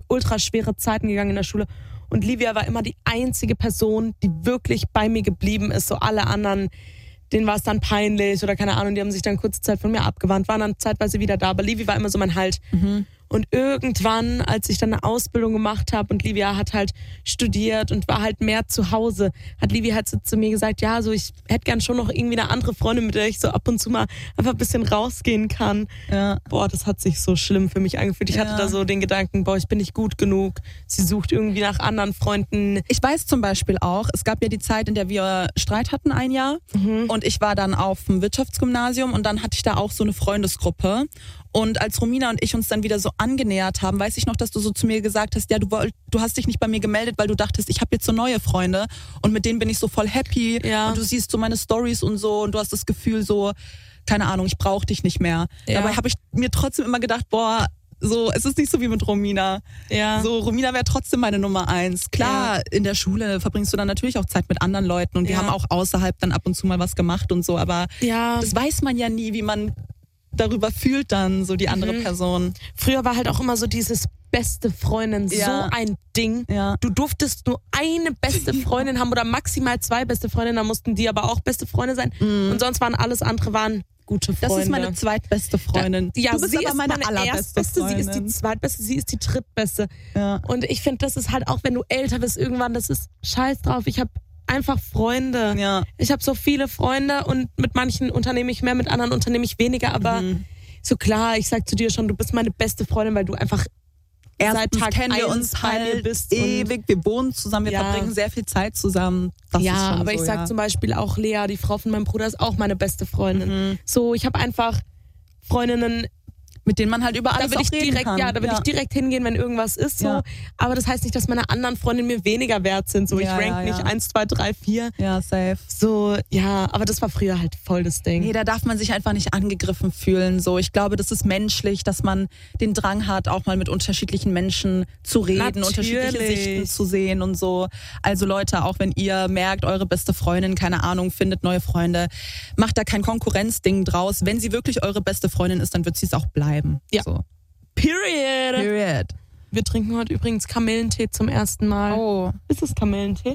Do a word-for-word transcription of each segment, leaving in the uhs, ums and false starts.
ultra schwere Zeiten gegangen in der Schule. Und Livia war immer die einzige Person, die wirklich bei mir geblieben ist. So alle anderen, denen war es dann peinlich oder keine Ahnung, die haben sich dann kurze Zeit von mir abgewandt, waren dann zeitweise wieder da. Aber Livia war immer so mein Halt. Mhm. Und irgendwann, als ich dann eine Ausbildung gemacht habe und Livia hat halt studiert und war halt mehr zu Hause, hat Livia halt so zu mir gesagt, ja, so ich hätte gern schon noch irgendwie eine andere Freundin, mit der ich so ab und zu mal einfach ein bisschen rausgehen kann. Ja. Boah, das hat sich so schlimm für mich angefühlt. Ich Ja. hatte da so den Gedanken, boah, ich bin nicht gut genug. Sie sucht irgendwie nach anderen Freunden. Ich weiß zum Beispiel auch, es gab ja die Zeit, in der wir Streit hatten, ein Jahr. Mhm. Und ich war dann auf dem Wirtschaftsgymnasium und dann hatte ich da auch so eine Freundesgruppe. Und als Romina und ich uns dann wieder so angenähert haben, weiß ich noch, dass du so zu mir gesagt hast, ja, du, wollt, du hast dich nicht bei mir gemeldet, weil du dachtest, ich habe jetzt so neue Freunde und mit denen bin ich so voll happy. Ja. Und du siehst so meine Stories und so und du hast das Gefühl so, keine Ahnung, ich brauche dich nicht mehr. Ja. Dabei habe ich mir trotzdem immer gedacht, boah, so, es ist nicht so wie mit Romina. Ja. So, Romina wäre trotzdem meine Nummer eins. Klar, Ja. in der Schule verbringst du dann natürlich auch Zeit mit anderen Leuten und wir Ja. haben auch außerhalb dann ab und zu mal was gemacht und so, aber Ja. das weiß man ja nie, wie man darüber fühlt dann, so die andere Mhm. Person. Früher war halt auch immer so dieses beste Freundin, Ja. so ein Ding. Ja. Du durftest nur eine beste Freundin haben oder maximal zwei beste Freundinnen, da mussten die aber auch beste Freunde sein. Mhm. Und sonst waren alles andere waren gute Freunde. Das ist meine zweitbeste Freundin. Da, ja, du bist sie aber ist meine, meine allerbeste erstbeste, Freundin. sie ist die zweitbeste, sie ist die drittbeste. Ja. Und ich finde, das ist halt auch, wenn du älter bist, irgendwann, das ist scheiß drauf. Ich habe einfach Freunde. Ja. Ich habe so viele Freunde und mit manchen unternehme ich mehr, mit anderen unternehme ich weniger, aber Mhm. so klar, ich sag zu dir schon, du bist meine beste Freundin, weil du einfach seit Erstens Tag kennen wir eins uns bei mir halt bist. und- ewig, wir wohnen zusammen, wir Ja. verbringen sehr viel Zeit zusammen. Das ja, ist schon aber so, ich sag ja. zum Beispiel auch Lea, die Frau von meinem Bruder, ist auch meine beste Freundin. Mhm. So, ich habe einfach Freundinnen, mit denen man halt über da alles würde ich auch reden direkt, kann. ja, da würde ich direkt hingehen, wenn irgendwas ist. So. Ja. Aber das heißt nicht, dass meine anderen Freundinnen mir weniger wert sind. So, Ja, ich rank ja, nicht ja. eins, zwei, drei, vier. Ja, safe. So, ja, aber das war früher halt voll das Ding. Nee, da darf man sich einfach nicht angegriffen fühlen. So, ich glaube, das ist menschlich, dass man den Drang hat, auch mal mit unterschiedlichen Menschen zu reden, Natürlich. unterschiedliche Sichten zu sehen und so. Also Leute, auch wenn ihr merkt, eure beste Freundin, keine Ahnung, findet neue Freunde, macht da kein Konkurrenzding draus. Wenn sie wirklich eure beste Freundin ist, dann wird sie es auch bleiben. Ja. So. Period. Period. Wir trinken heute übrigens Kamillentee zum ersten Mal. Oh. Ist es Kamillentee?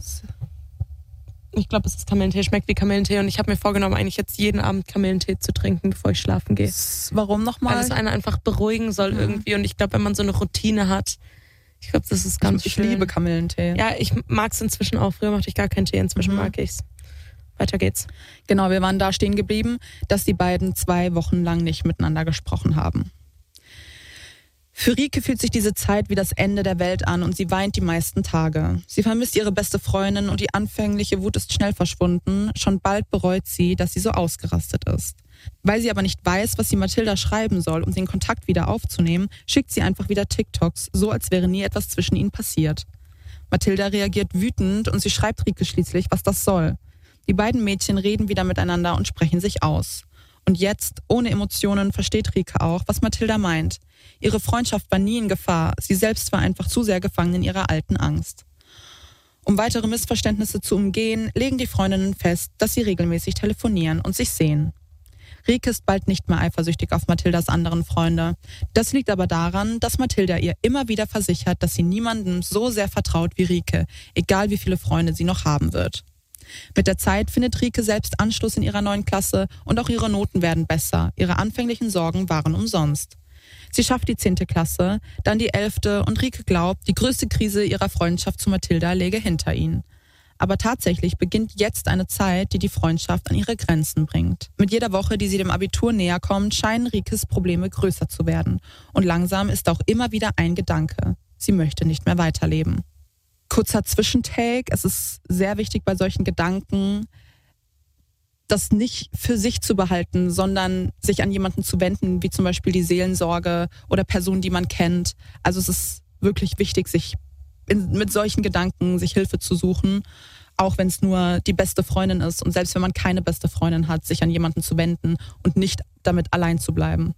Ich glaube, es ist Kamillentee. Schmeckt wie Kamillentee. Und ich habe mir vorgenommen, eigentlich jetzt jeden Abend Kamillentee zu trinken, bevor ich schlafen gehe. Warum Weil nochmal? es einen einfach beruhigen soll Mhm. irgendwie. Und ich glaube, wenn man so eine Routine hat, ich glaube, das ist ganz Ich schön. liebe Kamillentee. Ja, ich mag es inzwischen auch. Früher mochte ich gar keinen Tee, inzwischen Mhm. mag ich's. Weiter geht's. Genau, wir waren da stehen geblieben, dass die beiden zwei Wochen lang nicht miteinander gesprochen haben. Für Rike fühlt sich diese Zeit wie das Ende der Welt an und sie weint die meisten Tage. Sie vermisst ihre beste Freundin und die anfängliche Wut ist schnell verschwunden. Schon bald bereut sie, dass sie so ausgerastet ist. Weil sie aber nicht weiß, was sie Mathilda schreiben soll, um den Kontakt wieder aufzunehmen, schickt sie einfach wieder TikToks, so als wäre nie etwas zwischen ihnen passiert. Mathilda reagiert wütend und sie schreibt Rike schließlich, was das soll. Die beiden Mädchen reden wieder miteinander und sprechen sich aus. Und jetzt, ohne Emotionen, versteht Rike auch, was Mathilda meint. Ihre Freundschaft war nie in Gefahr, sie selbst war einfach zu sehr gefangen in ihrer alten Angst. Um weitere Missverständnisse zu umgehen, legen die Freundinnen fest, dass sie regelmäßig telefonieren und sich sehen. Rike ist bald nicht mehr eifersüchtig auf Mathildas anderen Freunde. Das liegt aber daran, dass Mathilda ihr immer wieder versichert, dass sie niemandem so sehr vertraut wie Rike, egal wie viele Freunde sie noch haben wird. Mit der Zeit findet Rike selbst Anschluss in ihrer neuen Klasse und auch ihre Noten werden besser. Ihre anfänglichen Sorgen waren umsonst. Sie schafft die zehnte Klasse, dann die elfte und Rike glaubt, die größte Krise ihrer Freundschaft zu Mathilda läge hinter ihnen. Aber tatsächlich beginnt jetzt eine Zeit, die die Freundschaft an ihre Grenzen bringt. Mit jeder Woche, die sie dem Abitur näher kommt, scheinen Rikes Probleme größer zu werden. Und langsam ist auch immer wieder ein Gedanke. Sie möchte nicht mehr weiterleben. Kurzer Zwischentake. Es ist sehr wichtig bei solchen Gedanken, das nicht für sich zu behalten, sondern sich an jemanden zu wenden, wie zum Beispiel die Seelensorge oder Personen, die man kennt. Also es ist wirklich wichtig, sich in, mit solchen Gedanken sich Hilfe zu suchen, auch wenn es nur die beste Freundin ist. Und selbst wenn man keine beste Freundin hat, sich an jemanden zu wenden und nicht damit allein zu bleiben.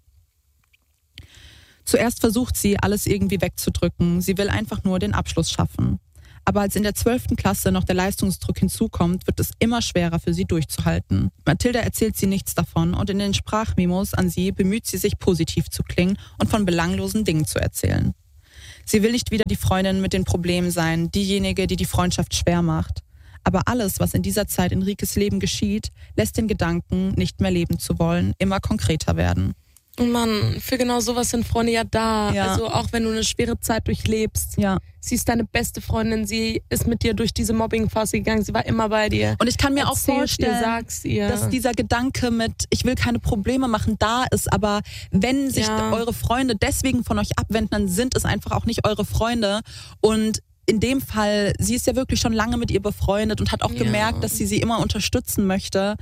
Zuerst versucht sie, alles irgendwie wegzudrücken. Sie will einfach nur den Abschluss schaffen. Aber als in der zwölften Klasse noch der Leistungsdruck hinzukommt, wird es immer schwerer für sie durchzuhalten. Mathilda erzählt sie nichts davon und in den Sprachmemos an sie bemüht sie sich, positiv zu klingen und von belanglosen Dingen zu erzählen. Sie will nicht wieder die Freundin mit den Problemen sein, diejenige, die die Freundschaft schwer macht. Aber alles, was in dieser Zeit in Rikes Leben geschieht, lässt den Gedanken, nicht mehr leben zu wollen, immer konkreter werden. Und Mann, für genau sowas sind Freunde ja da. Ja. Also auch wenn du eine schwere Zeit durchlebst. Ja. Sie ist deine beste Freundin, sie ist mit dir durch diese Mobbing-Phase gegangen, sie war immer bei dir. Und ich kann mir Erzähl's auch vorstellen, ihr, sag's ihr. dass dieser Gedanke mit, ich will keine Probleme machen, da ist. Aber wenn sich Ja. eure Freunde deswegen von euch abwenden, dann sind es einfach auch nicht eure Freunde. Und in dem Fall, sie ist ja wirklich schon lange mit ihr befreundet und hat auch Ja. gemerkt, dass sie sie immer unterstützen möchte.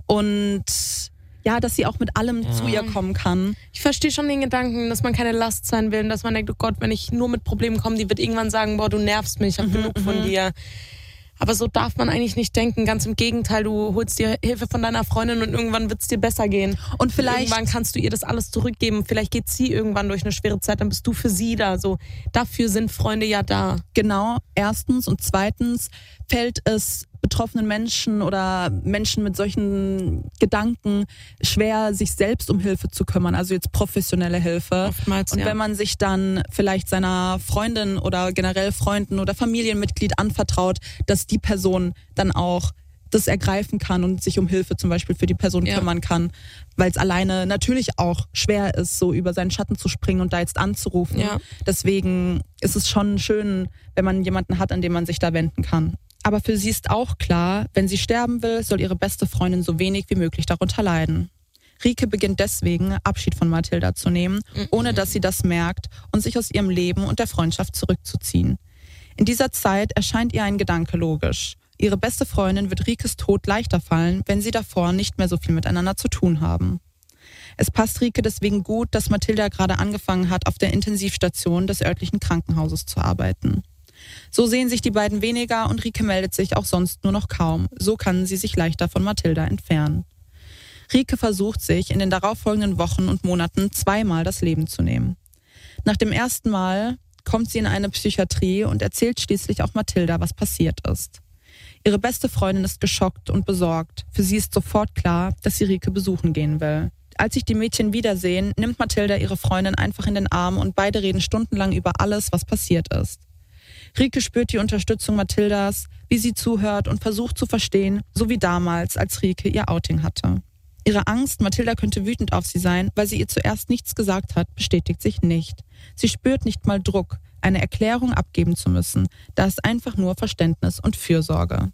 Und ja, dass sie auch mit allem Ja. zu ihr kommen kann. Ich verstehe schon den Gedanken, dass man keine Last sein will und dass man denkt, oh Gott, wenn ich nur mit Problemen komme, die wird irgendwann sagen, boah, du nervst mich, ich hab Mhm, genug von mhm. dir. Aber so darf man eigentlich nicht denken. Ganz im Gegenteil, du holst dir Hilfe von deiner Freundin und irgendwann wird es dir besser gehen. Und vielleicht Irgendwann kannst du ihr das alles zurückgeben. Vielleicht geht sie irgendwann durch eine schwere Zeit, dann bist du für sie da. So, dafür sind Freunde ja da. Genau, erstens. Und zweitens fällt es betroffenen Menschen oder Menschen mit solchen Gedanken schwer, sich selbst um Hilfe zu kümmern, also jetzt professionelle Hilfe. Oftmals, Und ja. wenn man sich dann vielleicht seiner Freundin oder generell Freunden oder Familienmitglied anvertraut, dass die Person dann auch das ergreifen kann und sich um Hilfe zum Beispiel für die Person Ja. kümmern kann, weil es alleine natürlich auch schwer ist, so über seinen Schatten zu springen und da jetzt anzurufen. Ja. Deswegen ist es schon schön, wenn man jemanden hat, an den man sich da wenden kann. Aber für sie ist auch klar, wenn sie sterben will, soll ihre beste Freundin so wenig wie möglich darunter leiden. Rike beginnt deswegen, Abschied von Mathilda zu nehmen, ohne dass sie das merkt und sich aus ihrem Leben und der Freundschaft zurückzuziehen. In dieser Zeit erscheint ihr ein Gedanke logisch. Ihre beste Freundin wird Rikes Tod leichter fallen, wenn sie davor nicht mehr so viel miteinander zu tun haben. Es passt Rike deswegen gut, dass Mathilda gerade angefangen hat, auf der Intensivstation des örtlichen Krankenhauses zu arbeiten. So sehen sich die beiden weniger und Rike meldet sich auch sonst nur noch kaum. So kann sie sich leichter von Mathilda entfernen. Rike versucht sich in den darauffolgenden Wochen und Monaten zweimal das Leben zu nehmen. Nach dem ersten Mal kommt sie in eine Psychiatrie und erzählt schließlich auch Mathilda, was passiert ist. Ihre beste Freundin ist geschockt und besorgt. Für sie ist sofort klar, dass sie Rike besuchen gehen will. Als sich die Mädchen wiedersehen, nimmt Mathilda ihre Freundin einfach in den Arm und beide reden stundenlang über alles, was passiert ist. Rike spürt die Unterstützung Mathildas, wie sie zuhört und versucht zu verstehen, so wie damals, als Rike ihr Outing hatte. Ihre Angst, Mathilda könnte wütend auf sie sein, weil sie ihr zuerst nichts gesagt hat, bestätigt sich nicht. Sie spürt nicht mal Druck, eine Erklärung abgeben zu müssen. Da ist einfach nur Verständnis und Fürsorge.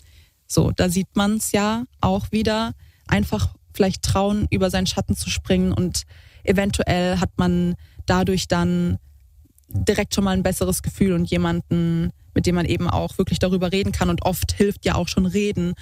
So, da sieht man es ja auch wieder, einfach vielleicht trauen, über seinen Schatten zu springen und eventuell hat man dadurch dann direkt schon mal ein besseres Gefühl und jemanden, mit dem man eben auch wirklich darüber reden kann. Und oft hilft ja auch schon Reden,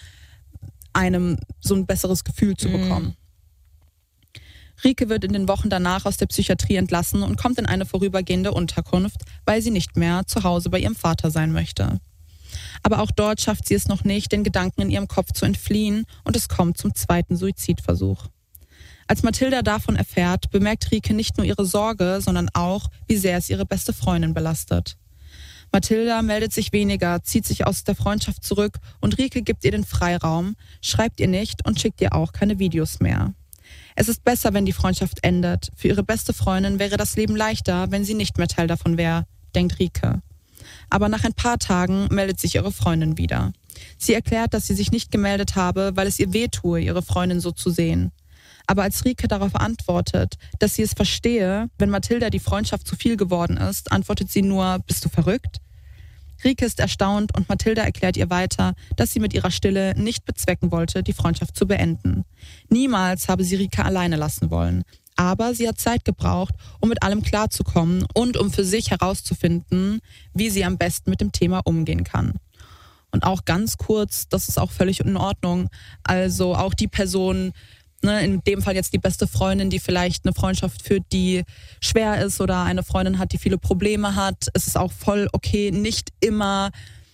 einem so ein besseres Gefühl zu bekommen. Mhm. Rike wird in den Wochen danach aus der Psychiatrie entlassen und kommt in eine vorübergehende Unterkunft, weil sie nicht mehr zu Hause bei ihrem Vater sein möchte. Aber auch dort schafft sie es noch nicht, den Gedanken in ihrem Kopf zu entfliehen und es kommt zum zweiten Suizidversuch. Als Mathilda davon erfährt, bemerkt Rike nicht nur ihre Sorge, sondern auch, wie sehr es ihre beste Freundin belastet. Mathilda meldet sich weniger, zieht sich aus der Freundschaft zurück und Rike gibt ihr den Freiraum, schreibt ihr nicht und schickt ihr auch keine Videos mehr. Es ist besser, wenn die Freundschaft endet. Für ihre beste Freundin wäre das Leben leichter, wenn sie nicht mehr Teil davon wäre, denkt Rike. Aber nach ein paar Tagen meldet sich ihre Freundin wieder. Sie erklärt, dass sie sich nicht gemeldet habe, weil es ihr wehtue, ihre Freundin so zu sehen. Aber als Rike darauf antwortet, dass sie es verstehe, wenn Mathilda die Freundschaft zu viel geworden ist, antwortet sie nur, bist du verrückt? Rike ist erstaunt und Mathilda erklärt ihr weiter, dass sie mit ihrer Stille nicht bezwecken wollte, die Freundschaft zu beenden. Niemals habe sie Rike alleine lassen wollen. Aber sie hat Zeit gebraucht, um mit allem klarzukommen und um für sich herauszufinden, wie sie am besten mit dem Thema umgehen kann. Und auch ganz kurz, das ist auch völlig in Ordnung, also auch die Person, ne, in dem Fall jetzt die beste Freundin, die vielleicht eine Freundschaft führt, die schwer ist oder eine Freundin hat, die viele Probleme hat. Es ist auch voll okay, nicht immer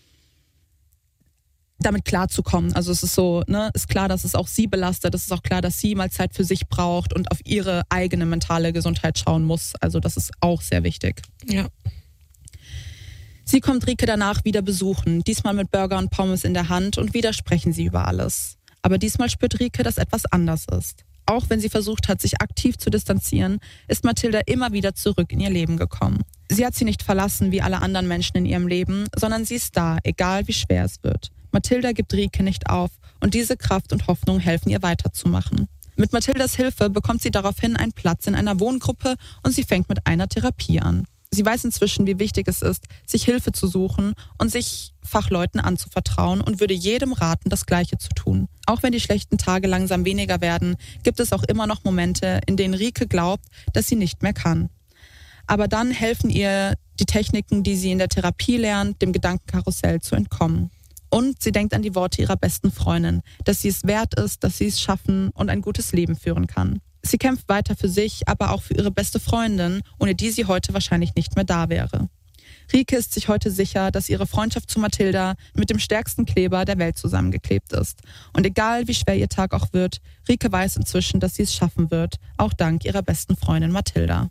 damit klarzukommen. Also es ist so, ne, ist klar, dass es auch sie belastet. Es ist auch klar, dass sie mal Zeit für sich braucht und auf ihre eigene mentale Gesundheit schauen muss. Also das ist auch sehr wichtig. Ja. Sie kommt Rike danach wieder besuchen, diesmal mit Burger und Pommes in der Hand und wieder sprechen sie über alles. Aber diesmal spürt Rike, dass etwas anders ist. Auch wenn sie versucht hat, sich aktiv zu distanzieren, ist Mathilda immer wieder zurück in ihr Leben gekommen. Sie hat sie nicht verlassen wie alle anderen Menschen in ihrem Leben, sondern sie ist da, egal wie schwer es wird. Mathilda gibt Rieke nicht auf und diese Kraft und Hoffnung helfen ihr weiterzumachen. Mit Mathildas Hilfe bekommt sie daraufhin einen Platz in einer Wohngruppe und sie fängt mit einer Therapie an. Sie weiß inzwischen, wie wichtig es ist, sich Hilfe zu suchen und sich Fachleuten anzuvertrauen und würde jedem raten, das Gleiche zu tun. Auch wenn die schlechten Tage langsam weniger werden, gibt es auch immer noch Momente, in denen Rieke glaubt, dass sie nicht mehr kann. Aber dann helfen ihr die Techniken, die sie in der Therapie lernt, dem Gedankenkarussell zu entkommen. Und sie denkt an die Worte ihrer besten Freundin, dass sie es wert ist, dass sie es schaffen und ein gutes Leben führen kann. Sie kämpft weiter für sich, aber auch für ihre beste Freundin, ohne die sie heute wahrscheinlich nicht mehr da wäre. Rieke ist sich heute sicher, dass ihre Freundschaft zu Mathilda mit dem stärksten Kleber der Welt zusammengeklebt ist. Und egal wie schwer ihr Tag auch wird, Rieke weiß inzwischen, dass sie es schaffen wird, auch dank ihrer besten Freundin Mathilda.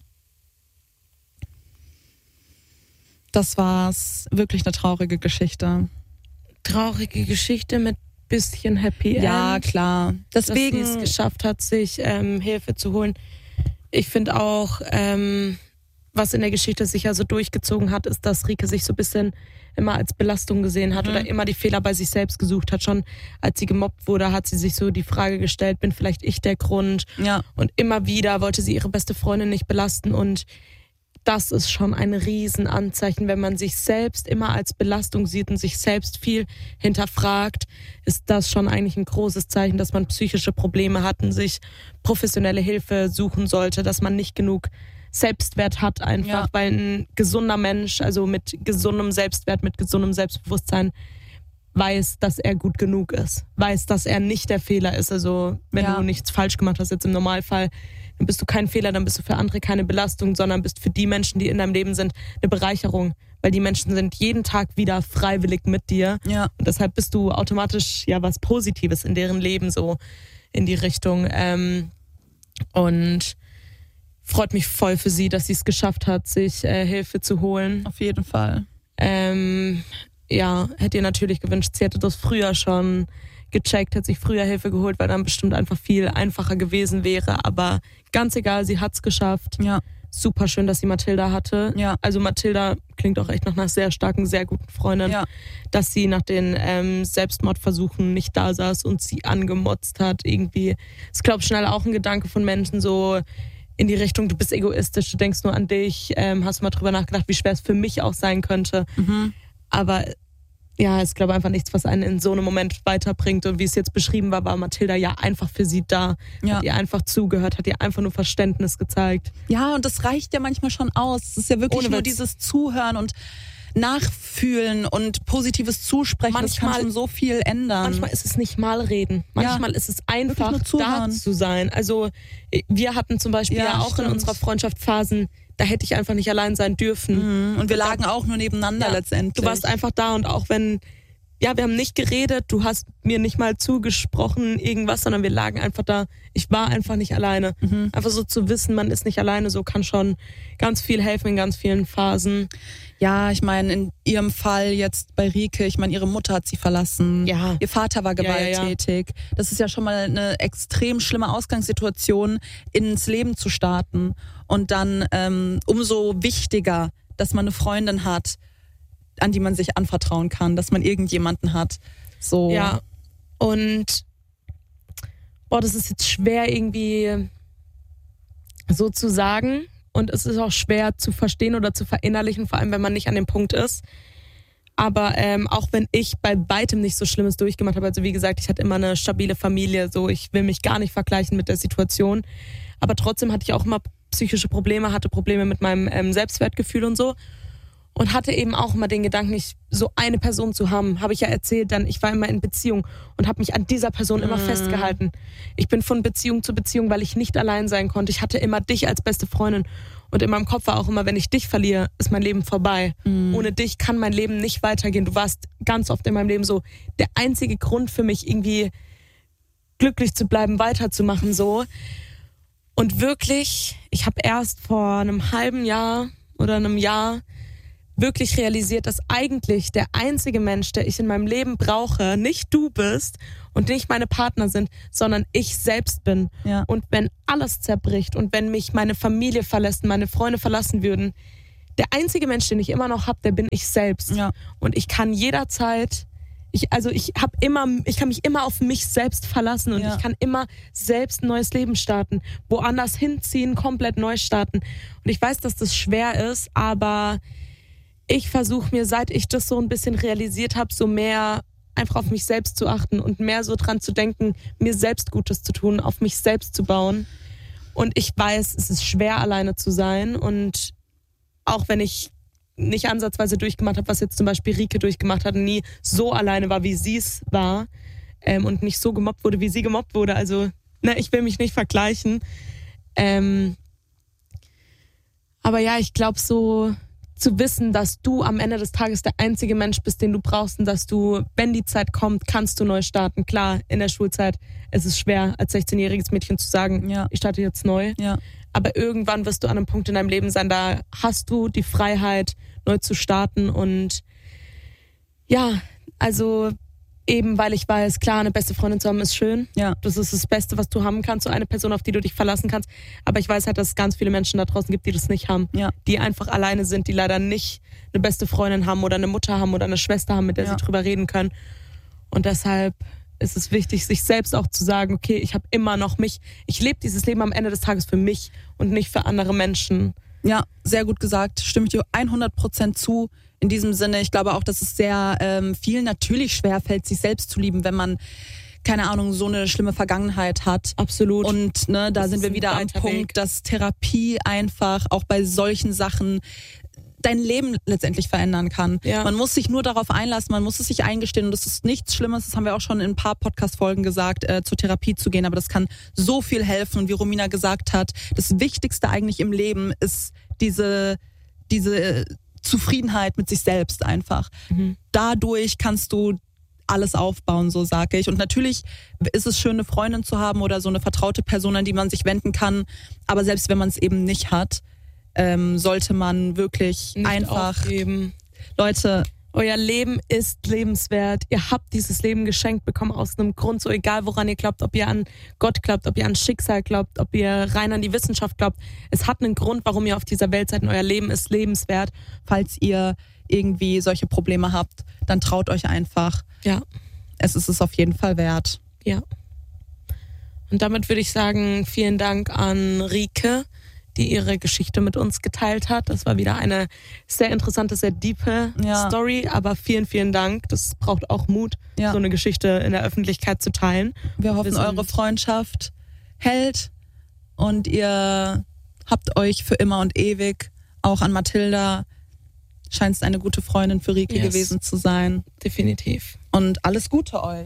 Das war's. Wirklich eine traurige Geschichte. Traurige Geschichte mit bisschen Happy End. Ja, klar. Deswegen, dass sie es geschafft hat, sich ähm, Hilfe zu holen. Ich finde auch, ähm, was in der Geschichte sich ja so durchgezogen hat, ist, dass Rieke sich so ein bisschen immer als Belastung gesehen hat mhm. oder immer die Fehler bei sich selbst gesucht hat. Schon als sie gemobbt wurde, hat sie sich so die Frage gestellt, bin vielleicht ich der Grund? Ja. Und immer wieder wollte sie ihre beste Freundin nicht belasten und das ist schon ein Riesenanzeichen, wenn man sich selbst immer als Belastung sieht und sich selbst viel hinterfragt, ist das schon eigentlich ein großes Zeichen, dass man psychische Probleme hat und sich professionelle Hilfe suchen sollte, dass man nicht genug Selbstwert hat einfach, ja. weil ein gesunder Mensch, also mit gesundem Selbstwert, mit gesundem Selbstbewusstsein, weiß, dass er gut genug ist, weiß, dass er nicht der Fehler ist. Also wenn ja. du nichts falsch gemacht hast jetzt im Normalfall, dann bist du kein Fehler, dann bist du für andere keine Belastung, sondern bist für die Menschen, die in deinem Leben sind, eine Bereicherung. Weil die Menschen sind jeden Tag wieder freiwillig mit dir. Ja. Und deshalb bist du automatisch ja was Positives in deren Leben, so in die Richtung. Ähm, und freut mich voll für sie, dass sie es geschafft hat, sich äh, Hilfe zu holen. Auf jeden Fall. Ähm, ja, hätte ihr natürlich gewünscht, sie hätte das früher schon gecheckt, hätte sich früher Hilfe geholt, weil dann bestimmt einfach viel einfacher gewesen wäre. Aber ganz egal, sie hat's geschafft. Ja. Super schön, dass sie Mathilda hatte. Ja. Also Mathilda klingt auch echt nach einer sehr starken, sehr guten Freundin. Ja. Dass sie nach den ähm, Selbstmordversuchen nicht da saß und sie angemotzt hat. Irgendwie, es glaubt schnell auch ein Gedanke von Menschen so in die Richtung, du bist egoistisch, du denkst nur an dich. Ähm, hast du mal drüber nachgedacht, wie schwer es für mich auch sein könnte. Mhm. Aber ja, ich glaube einfach nichts, was einen in so einem Moment weiterbringt. Und wie es jetzt beschrieben war, war Mathilda ja einfach für sie da. Ja. Hat ihr einfach zugehört, hat ihr einfach nur Verständnis gezeigt. Ja, und das reicht ja manchmal schon aus. Es ist ja wirklich Ohne nur Witz. dieses Zuhören und Nachfühlen und positives Zusprechen. Manchmal, das kann schon so viel ändern. Manchmal ist es nicht mal reden. Manchmal ja. ist es einfach da zu sein. Also wir hatten zum Beispiel ja, ja auch stimmt. in unserer Freundschaft Phasen, da hätte ich einfach nicht allein sein dürfen. Mhm. Und wir lagen auch nur nebeneinander ja, letztendlich. Du warst einfach da und auch wenn, ja, wir haben nicht geredet, du hast mir nicht mal zugesprochen, irgendwas, sondern wir lagen einfach da. Ich war einfach nicht alleine. Mhm. Einfach so zu wissen, man ist nicht alleine, so kann schon ganz viel helfen in ganz vielen Phasen. Ja, ich meine, in ihrem Fall jetzt bei Rieke, ich meine, ihre Mutter hat sie verlassen. Ja. Ihr Vater war gewalttätig. Ja, ja, ja. Das ist ja schon mal eine extrem schlimme Ausgangssituation, ins Leben zu starten. Und dann ähm, umso wichtiger, dass man eine Freundin hat, an die man sich anvertrauen kann, dass man irgendjemanden hat. So. Ja, und boah, das ist jetzt schwer irgendwie so zu sagen. Und es ist auch schwer zu verstehen oder zu verinnerlichen, vor allem wenn man nicht an dem Punkt ist. Aber ähm, auch wenn ich bei weitem nicht so Schlimmes durchgemacht habe, also wie gesagt, ich hatte immer eine stabile Familie, so ich will mich gar nicht vergleichen mit der Situation. Aber trotzdem hatte ich auch immer psychische Probleme, hatte Probleme mit meinem ähm, Selbstwertgefühl und so. Und hatte eben auch immer den Gedanken, nicht so eine Person zu haben. Habe ich ja erzählt, dann ich war immer in Beziehung und habe mich an dieser Person immer mm. festgehalten. Ich bin von Beziehung zu Beziehung, weil ich nicht allein sein konnte. Ich hatte immer dich als beste Freundin. Und in meinem Kopf war auch immer, wenn ich dich verliere, ist mein Leben vorbei. Mm. Ohne dich kann mein Leben nicht weitergehen. Du warst ganz oft in meinem Leben so der einzige Grund für mich, irgendwie glücklich zu bleiben, weiterzumachen so. Und wirklich, ich habe erst vor einem halben Jahr oder einem Jahr wirklich realisiert, dass eigentlich der einzige Mensch, der ich in meinem Leben brauche, nicht du bist und nicht meine Partner sind, sondern ich selbst bin. Ja. Und wenn alles zerbricht und wenn mich meine Familie verlässt, meine Freunde verlassen würden, der einzige Mensch, den ich immer noch habe, der bin ich selbst. Ja. Und ich kann jederzeit, ich, also ich habe immer, ich kann mich immer auf mich selbst verlassen und Ja. ich kann immer selbst ein neues Leben starten, woanders hinziehen, komplett neu starten. Und ich weiß, dass das schwer ist, aber ich versuche mir, seit ich das so ein bisschen realisiert habe, so mehr einfach auf mich selbst zu achten und mehr so dran zu denken, mir selbst Gutes zu tun, auf mich selbst zu bauen. Und ich weiß, es ist schwer, alleine zu sein. Und auch wenn ich nicht ansatzweise durchgemacht habe, was jetzt zum Beispiel Rike durchgemacht hat und nie so alleine war, wie sie es war ähm, und nicht so gemobbt wurde, wie sie gemobbt wurde. Also, ne, ich will mich nicht vergleichen. Ähm, aber ja, ich glaube so zu wissen, dass du am Ende des Tages der einzige Mensch bist, den du brauchst und dass du, wenn die Zeit kommt, kannst du neu starten. Klar, in der Schulzeit ist es schwer, als sechzehnjähriges Mädchen zu sagen, Ja. ich starte jetzt neu. Ja. Aber irgendwann wirst du an einem Punkt in deinem Leben sein, da hast du die Freiheit, neu zu starten. Und ja, also eben weil ich weiß, klar, eine beste Freundin zu haben ist schön. Ja. Das ist das Beste, was du haben kannst, so eine Person, auf die du dich verlassen kannst. Aber ich weiß halt, dass es ganz viele Menschen da draußen gibt, die das nicht haben. Ja. Die einfach alleine sind, die leider nicht eine beste Freundin haben oder eine Mutter haben oder eine Schwester haben, mit der Ja. sie drüber reden können. Und deshalb ist es wichtig, sich selbst auch zu sagen, okay, ich habe immer noch mich, ich lebe dieses Leben am Ende des Tages für mich und nicht für andere Menschen. Ja, sehr gut gesagt. Stimme ich dir hundert Prozent zu. In diesem Sinne, ich glaube auch, dass es sehr ähm, vielen natürlich schwerfällt, sich selbst zu lieben, wenn man, keine Ahnung, so eine schlimme Vergangenheit hat. Absolut. Und ne, da Das sind ist wir ein wieder am weiter Punkt, Weg. dass Therapie einfach auch bei solchen Sachen dein Leben letztendlich verändern kann. Ja. Man muss sich nur darauf einlassen, man muss es sich eingestehen und das ist nichts Schlimmes, das haben wir auch schon in ein paar Podcast-Folgen gesagt, äh, zur Therapie zu gehen, aber das kann so viel helfen und wie Romina gesagt hat, das Wichtigste eigentlich im Leben ist diese, diese Zufriedenheit mit sich selbst einfach. Mhm. Dadurch kannst du alles aufbauen, so sage ich. Und natürlich ist es schön, eine Freundin zu haben oder so eine vertraute Person, an die man sich wenden kann, aber selbst wenn man es eben nicht hat, ähm, sollte man wirklich Nicht einfach, aufgeben. Leute, Euer Leben ist lebenswert. Ihr habt dieses Leben geschenkt bekommen aus einem Grund, so egal woran ihr glaubt, ob ihr an Gott glaubt, ob ihr an Schicksal glaubt, ob ihr rein an die Wissenschaft glaubt. Es hat einen Grund, warum ihr auf dieser Welt seid und euer Leben ist lebenswert. falls ihr irgendwie solche Probleme habt, dann traut euch einfach. Ja, Es ist es auf jeden Fall wert. ja. Und damit würde ich sagen, vielen Dank an Rike, die ihre Geschichte mit uns geteilt hat. Das war wieder eine sehr interessante, sehr diepe Ja. Story, aber vielen, vielen Dank. Das braucht auch Mut, Ja. so eine Geschichte in der Öffentlichkeit zu teilen. Wir hoffen, Wir sind- eure Freundschaft hält und ihr habt euch für immer und ewig. Auch an Mathilda scheint es eine gute Freundin für Rike Yes. gewesen zu sein. Definitiv. Und alles Gute euch.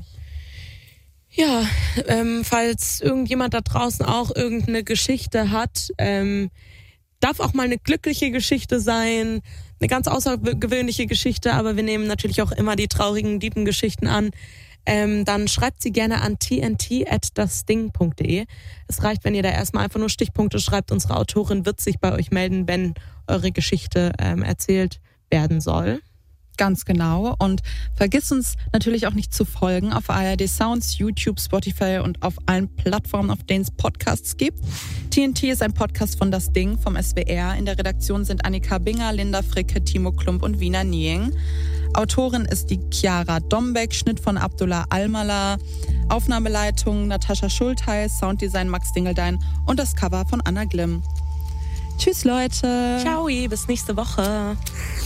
Ja, ähm, falls irgendjemand da draußen auch irgendeine Geschichte hat, ähm, darf auch mal eine glückliche Geschichte sein, eine ganz außergewöhnliche Geschichte, aber wir nehmen natürlich auch immer die traurigen, tiefen Geschichten an. Ähm, dann schreibt sie gerne an t n t at das ding punkt d e. Es reicht, wenn ihr da erstmal einfach nur Stichpunkte schreibt. Unsere Autorin wird sich bei euch melden, wenn eure Geschichte ähm, erzählt werden soll. Ganz genau. Und vergiss uns natürlich auch nicht zu folgen auf A R D Sounds, YouTube, Spotify und auf allen Plattformen, auf denen es Podcasts gibt. T N T ist ein Podcast von Das Ding vom S W R. In der Redaktion sind Annika Binger, Linda Fricke, Timo Klump und Wiener Nieng. Autorin ist die Chiara Dombeck, Schnitt von Abdullah Almala, Aufnahmeleitung Natascha Schultheiß, Sounddesign Max Dingeldein und das Cover von Anna Glimm. Tschüss, Leute. Ciao, bis nächste Woche.